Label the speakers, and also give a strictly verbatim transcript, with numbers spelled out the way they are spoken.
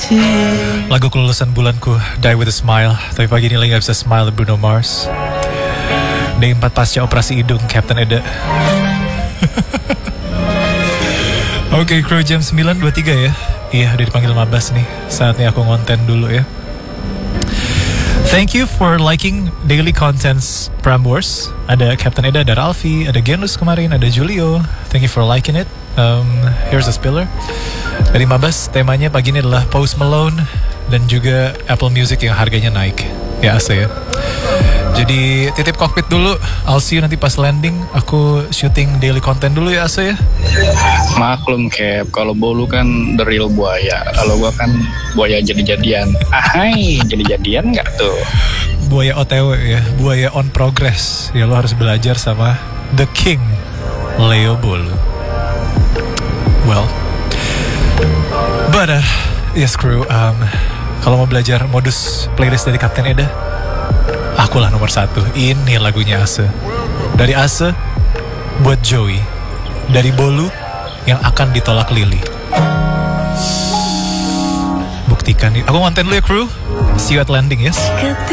Speaker 1: Lagu kelulusan bulanku, Die With A Smile. Tapi pagi ini lagi gak bisa smile, Bruno Mars. D empat pasca operasi hidung, Captain Eda. Oke, okay, crew, jam sembilan dua puluh tiga ya. Iya, udah dipanggil Mabas nih. Saatnya aku ngonten dulu ya. Thank you for liking daily contents Prambors. Ada Captain Eda, ada Ralfi, ada Genus kemarin, ada Julio. Thank you for liking it. Um, here's a spiller. Dari Mabas, temanya pagi ini adalah Post Malone dan juga Apple Music yang harganya naik. Ya, asa ya. Jadi titip kokpit dulu. I'll see you nanti pas landing. Aku syuting daily content dulu ya, asa ya.
Speaker 2: Maklum Cap, kalau Bolu kan the real buaya. Kalau gua kan buaya jadi-jadian. Ahai, jadi-jadian nggak tuh?
Speaker 1: Buaya O T W ya, buaya on progress. Ya lo harus belajar sama The King, Leo Bolu. Well, but uh, yes crew, um, kalau mau belajar modus playlist dari Kapten Eda, akulah nomor satu. Ini lagunya Ase. Dari Ase buat Joey. Dari Bolu yang akan ditolak Lily. Buktikan. Aku ngonten dulu ya crew. See you at landing, yes.